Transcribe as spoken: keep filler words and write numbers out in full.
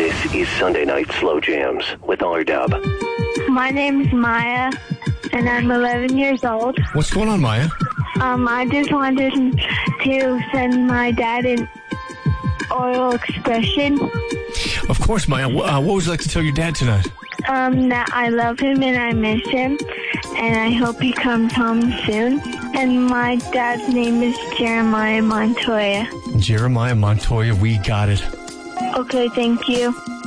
This is Sunday Night Slow Jams with R Dub. My name's Maya, and I'm eleven years old. What's going on, Maya? Um, I just wanted to send my dad an oral expression. Of course, Maya. Uh, what would you like to tell your dad tonight? Um, that I love him and I miss him, and I hope he comes home soon. And my dad's name is Jeremiah Montoya. Jeremiah Montoya, we got it. Okay, thank you.